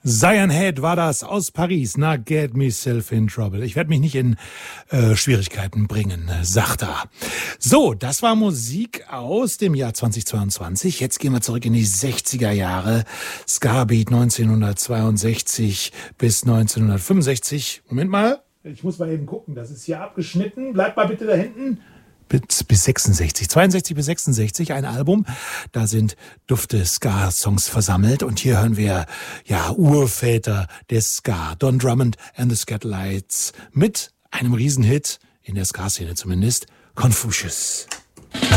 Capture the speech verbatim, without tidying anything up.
Zion Head war das aus Paris. Na, get myself in trouble. Ich werde mich nicht in äh, Schwierigkeiten bringen, sagt er. So, das war Musik aus dem Jahr zweitausendzweiundzwanzig. Jetzt gehen wir zurück in die sechziger Jahre. Ska-Beat neunzehnhundertzweiundsechzig bis neunzehnhundertfünfundsechzig. Moment mal, ich muss mal eben gucken. Das ist hier abgeschnitten. Bleibt mal bitte da hinten. Bis, bis sechsundsechzig, zweiundsechzig bis sechsundsechzig, ein Album. Da sind dufte Ska-Songs versammelt. Und hier hören wir, ja, Urväter des Ska. Don Drummond and the Skatalites mit einem Riesenhit, in der Ska-Szene zumindest, Confucius.